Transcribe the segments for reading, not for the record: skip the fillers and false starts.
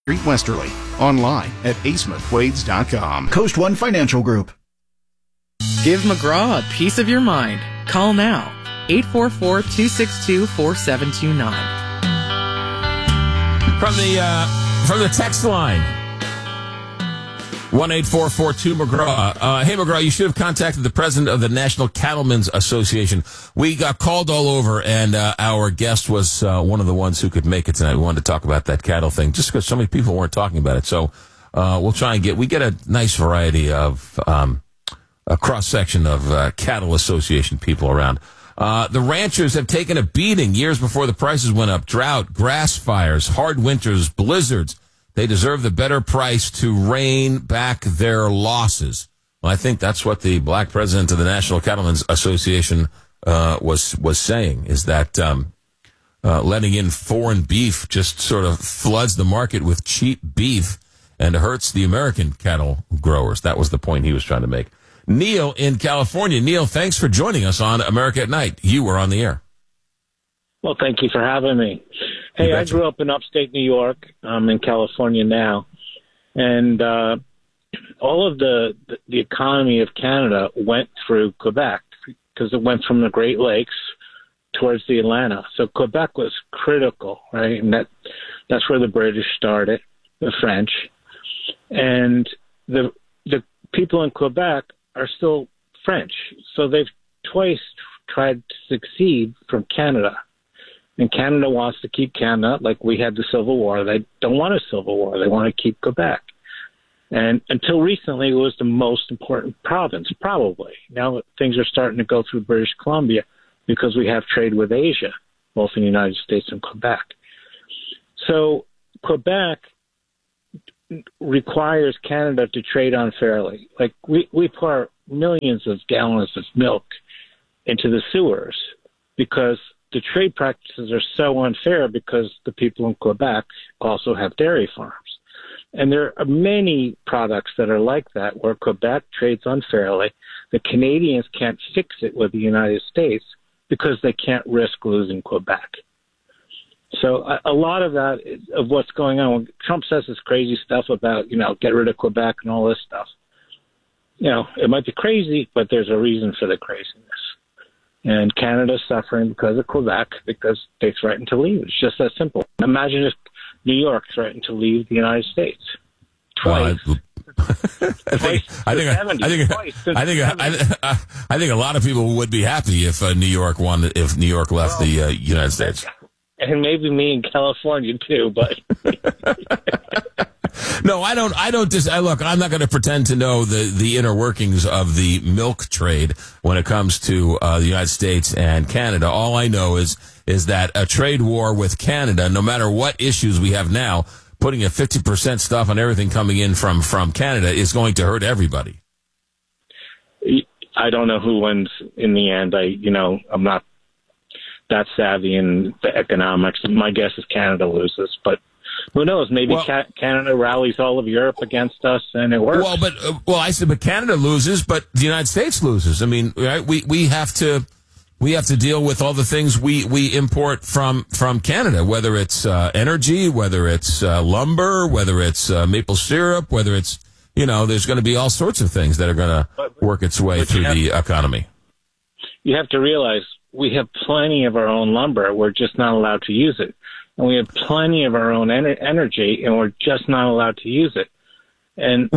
Street Westerly. Online at acemcquades.com. Coast One Financial Group. Give McGraw a piece of your mind. Call now. 844-262-4729. From the text line, 1-844-2-McGraw. Hey, McGraw, you should have contacted the president of the National Cattlemen's Association. We got called all over, and our guest was one of the ones who could make it tonight. We wanted to talk about that cattle thing, just because so many people weren't talking about it. So we'll try and we get a nice variety of a cross-section of cattle association people around. The ranchers have taken a beating years before the prices went up. Drought, grass fires, hard winters, blizzards. They deserve the better price to rein back their losses. Well, I think that's what the black president of the National Cattlemen's Association was saying, is that letting in foreign beef just sort of floods the market with cheap beef and hurts the American cattle growers. That was the point he was trying to make. Neil in California. Neil, thanks for joining us on America at Night. You were on the air. Well, thank you for having me. Hey, I grew up in upstate New York. I'm in California now. And all of the economy of Canada went through Quebec because it went from the Great Lakes towards the Atlantic. So Quebec was critical, right? And that's where the British started, the French. And the people in Quebec are still French. So they've twice tried to succeed from Canada. And Canada wants to keep Canada like we had the Civil War. They don't want a Civil War. They want to keep Quebec. And until recently, it was the most important province, probably. Now things are starting to go through British Columbia because we have trade with Asia, both in the United States and Quebec. So Quebec requires Canada to trade unfairly. Like we pour millions of gallons of milk into the sewers because the trade practices are so unfair because the people in Quebec also have dairy farms. And there are many products that are like that where Quebec trades unfairly. The Canadians can't fix it with the United States because they can't risk losing Quebec. So a lot of that, of what's going on, when Trump says this crazy stuff about, get rid of Quebec and all this stuff, it might be crazy, but there's a reason for the craziness. And Canada's suffering because of Quebec because they threatened to leave. It's just that simple. Imagine if New York threatened to leave the United States twice. I think a lot of people would be happy if New York left the United States. And maybe me in California too, but no, I don't. Look, I'm not going to pretend to know the inner workings of the milk trade when it comes to the United States and Canada. All I know is that a trade war with Canada, no matter what issues we have now, putting a 50% stuff on everything coming in from Canada is going to hurt everybody. I don't know who wins in the end. I'm not that savvy in the economics. My guess is Canada loses, but who knows? Maybe Canada rallies all of Europe against us, and it works. But Canada loses, but the United States loses. I mean, right? We have to deal with all the things we import from Canada, whether it's energy, whether it's lumber, whether it's maple syrup, whether it's there's going to be all sorts of things that are going to work its way through the economy. You have to realize we have plenty of our own lumber. We're just not allowed to use it. And we have plenty of our own energy, and we're just not allowed to use it. And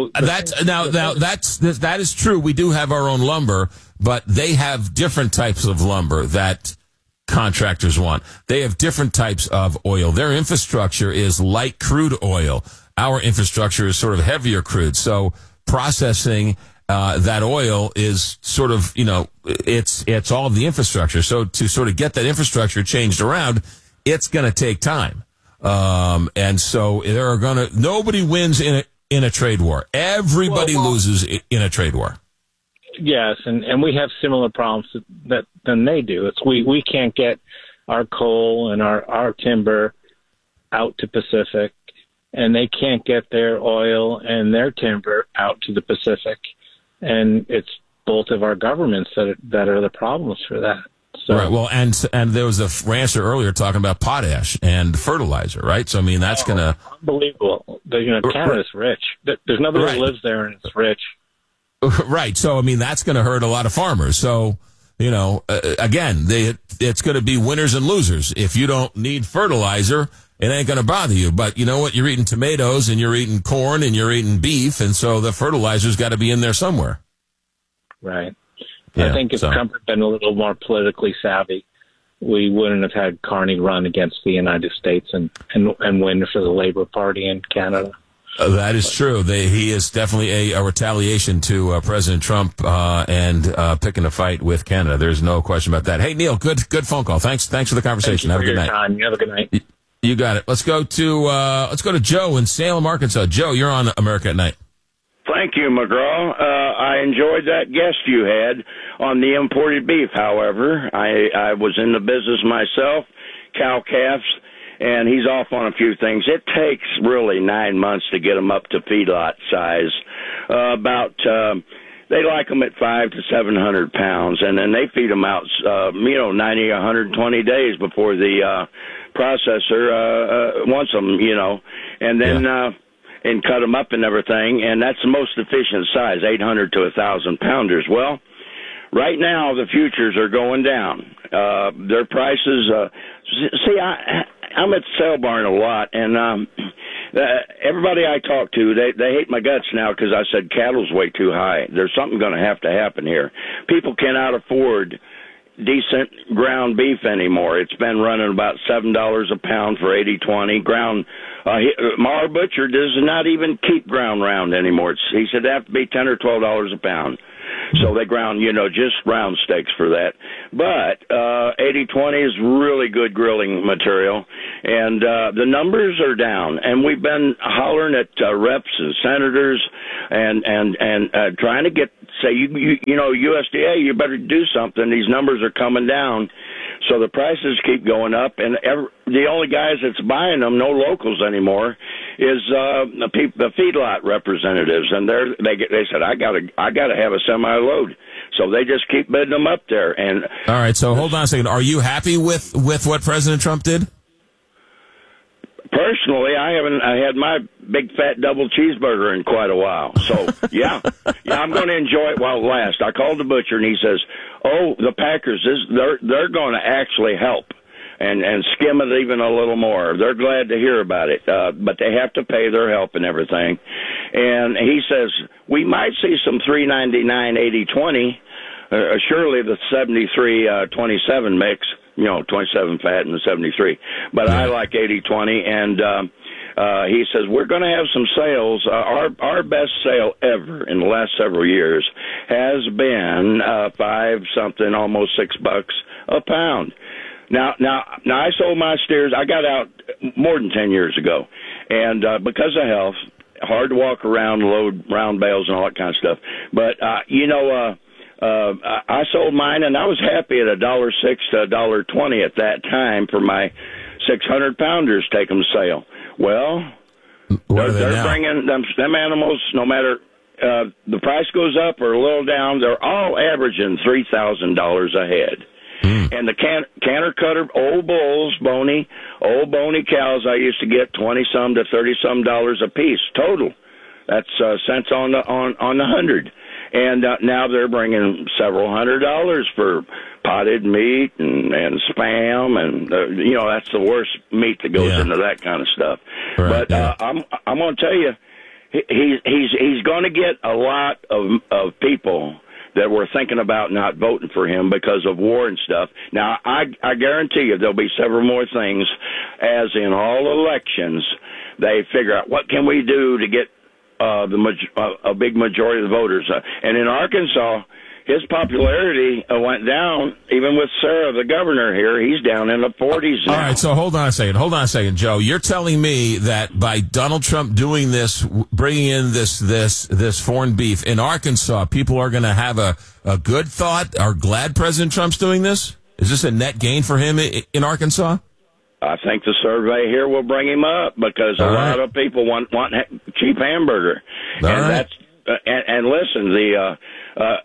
that is true. We do have our own lumber, but they have different types of lumber that contractors want. They have different types of oil. Their infrastructure is light crude oil. Our infrastructure is sort of heavier crude. So processing that oil is sort of, it's all of the infrastructure. So to sort of get that infrastructure changed around, it's going to take time. And so nobody wins in a trade war. Everybody loses in a trade war. Yes, and we have similar problems than they do. It's we can't get our coal and our timber out to Pacific, and they can't get their oil and their timber out to the Pacific. And it's both of our governments that are the problems for that. So, right. Well, and there was a rancher earlier talking about potash and fertilizer, right? So I mean, that's gonna unbelievable. Canada's rich. There's nobody Right. who lives there and it's rich. right. So I mean, that's going to hurt a lot of farmers. So again, it's going to be winners and losers. If you don't need fertilizer, it ain't going to bother you. But you know what? You're eating tomatoes and you're eating corn and you're eating beef, and so the fertilizer's got to be in there somewhere. Right. Yeah, I think if Trump had been a little more politically savvy, we wouldn't have had Carney run against the United States and win for the Labor Party in Canada. That is true. He is definitely a retaliation to President Trump and picking a fight with Canada. There's no question about that. Hey, Neil, good phone call. Thanks for the conversation. Thank you Have a good for your night. time. You have a good night. You got it. Let's go to Joe in Salem, Arkansas. Joe, you're on America at Night. Thank you, McGraw. I enjoyed that guest you had on the imported beef. However, I was in the business myself, cow-calves, and he's off on a few things. It takes really 9 months to get them up to feedlot size. They like them at 500 to 700 pounds, and then they feed them out, 90, 120 days before the processor wants them, and then and cut them up and everything, and that's the most efficient size, 800 to 1,000 pounders. Well, right now the futures are going down. Their prices. I'm at the sale barn a lot, and everybody I talk to, they hate my guts now because I said cattle's way too high. There's something going to have to happen here. People cannot afford decent ground beef anymore. It's been running about $7 a pound for 80/20 ground. Mar Butcher does not even keep ground round anymore. He said it have to be $10 or $12 a pound. So they ground, just round steaks for that. But 80/20 is really good grilling material, and the numbers are down. And we've been hollering at reps and senators and trying to say, USDA, you better do something. These numbers are coming down. So the prices keep going up, and the only guys that's buying them, no locals anymore, is the feedlot representatives, and they said I gotta have a semi load, so they just keep bidding them up there. And all right, so hold on a second. Are you happy with what President Trump did? Personally, I had my big fat double cheeseburger in quite a while. So, yeah, I'm going to enjoy it while it lasts. I called the butcher, and he says, the Packers, they're going to actually help and skim it even a little more. They're glad to hear about it, but they have to pay their help and everything. And he says, we might see some $3.99 80/20, surely the 73-27 mix. 27 fat and the 73. But I like 80/20, and he says, we're going to have some sales. Our best sale ever in the last several years has been $5-something, almost $6 a pound. Now, I sold my steers. I got out more than 10 years ago, and because of health, hard to walk around, load round bales and all that kind of stuff. But, I sold mine, and I was happy at $1.06 to $1.20 at that time for my 600-pounders take them to sale. Well, they're bringing them animals, no matter the price goes up or a little down, they're all averaging $3,000 a head. And the canter cutter, old bulls, bony cows, I used to get $20-some to $30-some a piece total. That's cents on the 100. And now they're bringing several $100s for potted meat and spam, and that's the worst meat that goes into that kind of stuff. Right, but I'm going to tell you, he's going to get a lot of people that were thinking about not voting for him because of war and stuff. Now, I guarantee you there'll be several more things, as in all elections, they figure out what can we do to get a big majority of the voters. And in Arkansas, his popularity went down, even with Sarah, the governor here. He's down in the 40s now. All right, so hold on a second, Joe. You're telling me that by Donald Trump doing this, bringing in this foreign beef in Arkansas, people are going to have a good thought, are glad President Trump's doing this? Is this a net gain for him in Arkansas? I think the survey here will bring him up because a lot of people want cheap hamburger. And listen,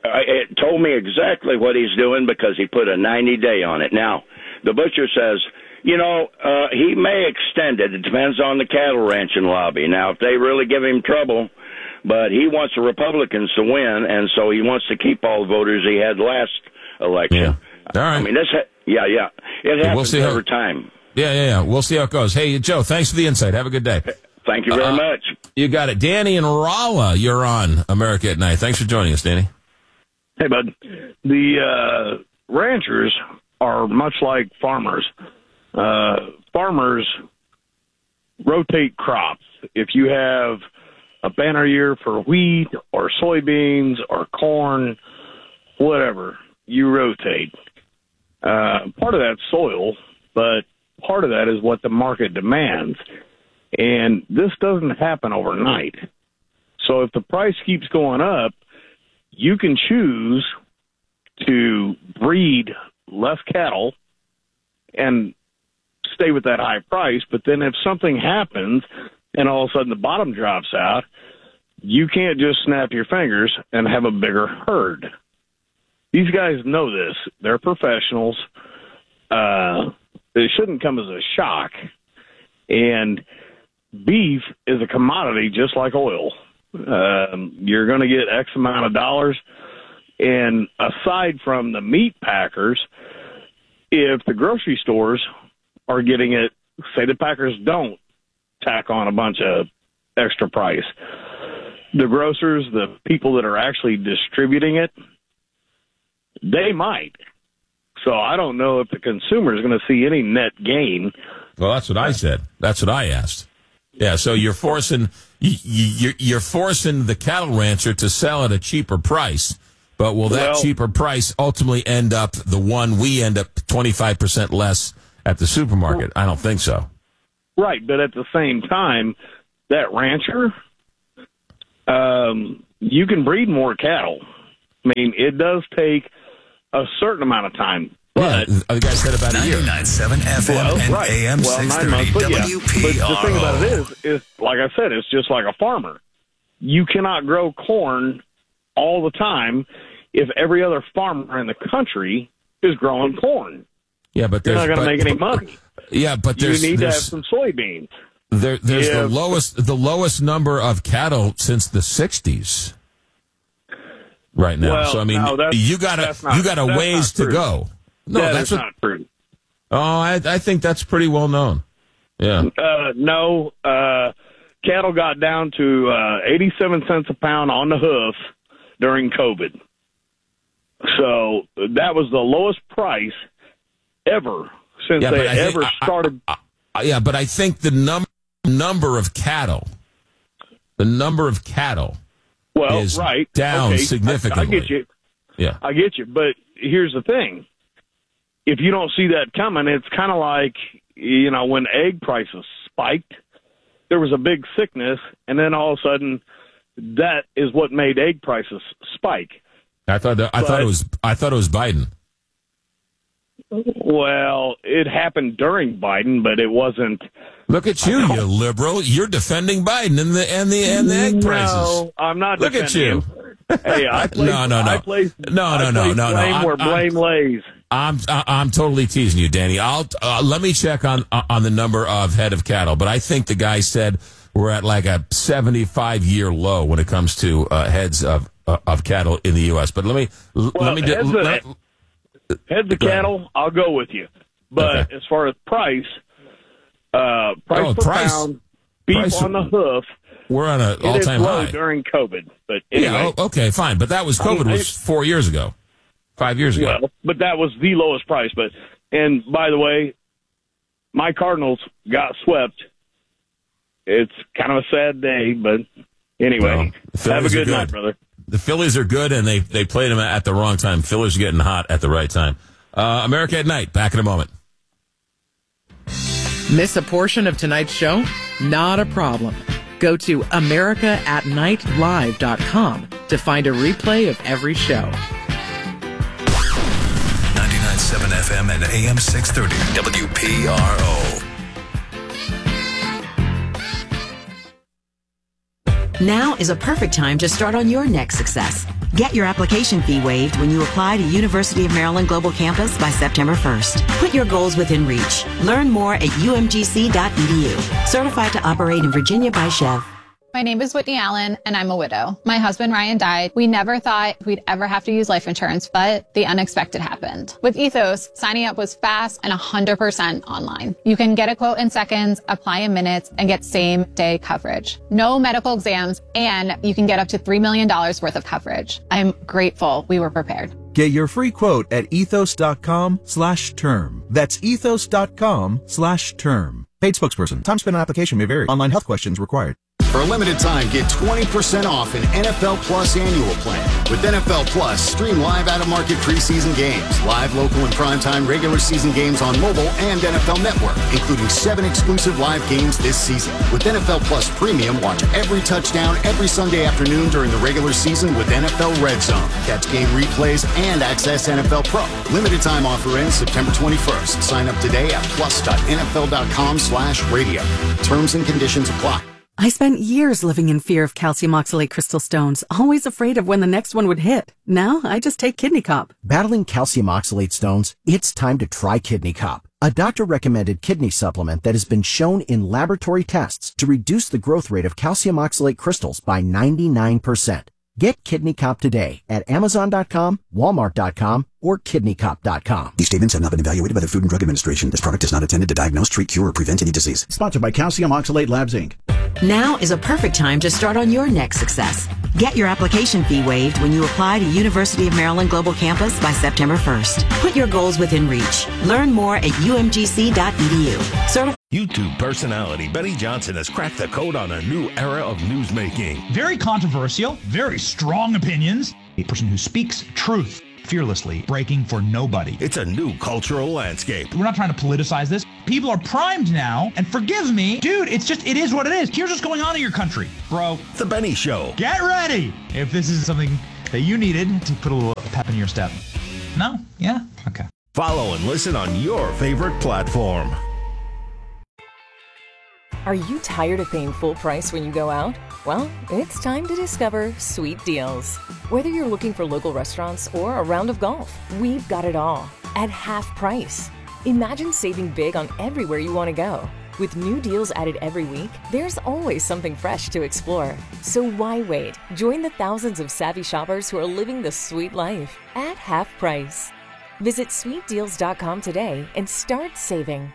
it told me exactly what he's doing because he put a 90-day on it. Now, the butcher says, he may extend it. It depends on the cattle ranching lobby. Now, if they really give him trouble, but he wants the Republicans to win, and so he wants to keep all the voters he had last election. Yeah. All right. I mean, it happens every time. Yeah. We'll see how it goes. Hey, Joe, thanks for the insight. Have a good day. Thank you very much. You got it. Danny and Rolla, you're on America at Night. Thanks for joining us, Danny. Hey, bud. The ranchers are much like farmers. Farmers rotate crops. If you have a banner year for wheat or soybeans or corn, whatever, you rotate. Part of that's soil, but part of that is what the market demands. And this doesn't happen overnight. So if the price keeps going up, you can choose to breed less cattle and stay with that high price. But then if something happens and all of a sudden the bottom drops out, you can't just snap your fingers and have a bigger herd. These guys know this. They're professionals. It shouldn't come as a shock. And beef is a commodity just like oil. You're going to get X amount of dollars. And aside from the meat packers, if the grocery stores are getting it, say the packers don't tack on a bunch of extra price, the grocers, the people that are actually distributing it, they might. So I don't know if the consumer is going to see any net gain. Well, that's what I said. That's what I asked. Yeah, so you're forcing the cattle rancher to sell at a cheaper price, but will that cheaper price ultimately end up the one we end up 25% less at the supermarket? I don't think so. Right, but at the same time, that rancher, you can breed more cattle. I mean, it does take a certain amount of time. But the guy said about a year. 99.7 FM and AM 630 WPRO. But the thing about it is, like I said, it's just like a farmer. You cannot grow corn all the time if every other farmer in the country is growing corn. Yeah, but you're not going to make any money. Yeah, but you need to have some soybeans. There's the lowest number of cattle since the 60s. Right now, well, so I mean, you got a ways to go. No, that's not true. Oh, I think that's pretty well known. Yeah. No, cattle got down to 87 cents a pound on the hoof during COVID. So that was the lowest price ever since started. Yeah, but I think the number of cattle is down significantly. I get you. Yeah. I get you. But here's the thing. If you don't see that coming, it's kind of like, when egg prices spiked, there was a big sickness, and then all of a sudden that is what made egg prices spike. I thought it was Biden. Well, it happened during Biden, but it wasn't. Look at you, you liberal! You're defending Biden and the egg prices. No, I'm not. Look at you. Hey, I place blame where blame lays. I'm totally teasing you, Danny. Let me check on the number of head of cattle, but I think the guy said we're at like a 75-year low when it comes to heads of cattle in the U.S. But heads of cattle, I'll go with you. But as far as price per pound, beef on the hoof, we're on an all-time high during COVID. But anyway, okay, fine. But that was COVID was 4 years ago, 5 years ago. Well, but that was the lowest price. And by the way, my Cardinals got swept. It's kind of a sad day, but anyway, have a good night, brother. The Phillies are good, and they played them at the wrong time. Phillies are getting hot at the right time. America at Night, back in a moment. Miss a portion of tonight's show? Not a problem. Go to AmericaAtNightLive.com to find a replay of every show. 99.7 FM and AM 630 WPRO. Now is a perfect time to start on your next success. Get your application fee waived when you apply to University of Maryland Global Campus by September 1st. Put your goals within reach. Learn more at umgc.edu. Certified to operate in Virginia by Chev. My name is Whitney Allen, and I'm a widow. My husband, Ryan, died. We never thought we'd ever have to use life insurance, but the unexpected happened. With Ethos, signing up was fast and 100% online. You can get a quote in seconds, apply in minutes, and get same-day coverage. No medical exams, and you can get up to $3 million worth of coverage. I'm grateful we were prepared. Get your free quote at ethos.com/term. That's ethos.com/term. Paid spokesperson. Time spent on application may vary. Online health questions required. For a limited time, get 20% off an NFL Plus annual plan. With NFL Plus, stream live out-of-market preseason games, live local and primetime regular season games on mobile and NFL Network, including 7 exclusive live games this season. With NFL Plus Premium, watch every touchdown every Sunday afternoon during the regular season with NFL Red Zone. Catch game replays and access NFL Pro. Limited time offer ends September 21st. Sign up today at plus.nfl.com/radio. Terms and conditions apply. I spent years living in fear of calcium oxalate crystal stones, always afraid of when the next one would hit. Now, I just take Kidney Cop. Battling calcium oxalate stones? It's time to try Kidney Cop, a doctor-recommended kidney supplement that has been shown in laboratory tests to reduce the growth rate of calcium oxalate crystals by 99%. Get Kidney Cop today at Amazon.com, Walmart.com, or KidneyCop.com. These statements have not been evaluated by the Food and Drug Administration. This product is not intended to diagnose, treat, cure, or prevent any disease. Sponsored by Calcium Oxalate Labs, Inc. Now is a perfect time to start on your next success. Get your application fee waived when you apply to University of Maryland Global Campus by September 1st. Put your goals within reach. Learn more at umgc.edu. YouTube personality Benny Johnson has cracked the code on a new era of newsmaking. Very controversial, very strong opinions. A person who speaks truth fearlessly, breaking for nobody. It's a new cultural landscape. We're not trying to politicize this. People are primed now, and forgive me, dude, it is what it is. Here's what's going on in your country, bro. The Benny Show. Get ready if this is something that you needed to put a little pep in your step. No? Yeah? Okay. Follow and listen on your favorite platform. Are you tired of paying full price when you go out? Well, it's time to discover Sweet Deals. Whether you're looking for local restaurants or a round of golf, we've got it all at half price. Imagine saving big on everywhere you want to go. With new deals added every week, there's always something fresh to explore. So why wait? Join the thousands of savvy shoppers who are living the sweet life at half price. Visit sweetdeals.com today and start saving.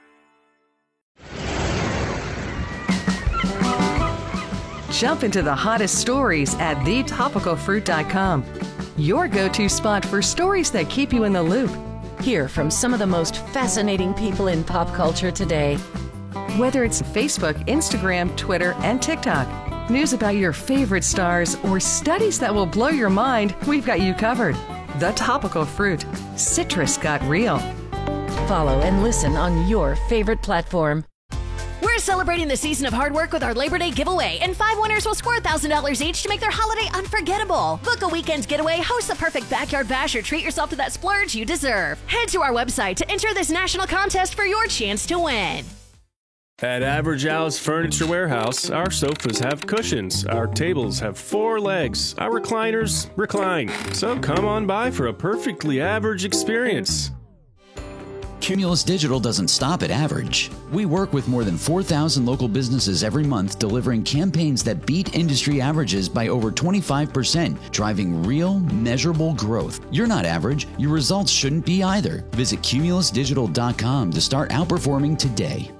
Jump into the hottest stories at thetopicalfruit.com. Your go-to spot for stories that keep you in the loop. Hear from some of the most fascinating people in pop culture today. Whether it's Facebook, Instagram, Twitter, and TikTok, news about your favorite stars, or studies that will blow your mind, we've got you covered. The Topical Fruit. Citrus got real. Follow and listen on your favorite platform. We're celebrating the season of hard work with our Labor Day giveaway, and 5 winners will score $1,000 each to make their holiday unforgettable. Book a weekend getaway, host the perfect backyard bash, or treat yourself to that splurge you deserve. Head to our website to enter this national contest for your chance to win. At Average Al's Furniture Warehouse, our sofas have cushions, our tables have 4 legs, our recliners recline. So come on by for a perfectly average experience. Cumulus Digital doesn't stop at average. We work with more than 4,000 local businesses every month, delivering campaigns that beat industry averages by over 25%, driving real, measurable growth. You're not average. Your results shouldn't be either. Visit cumulusdigital.com to start outperforming today.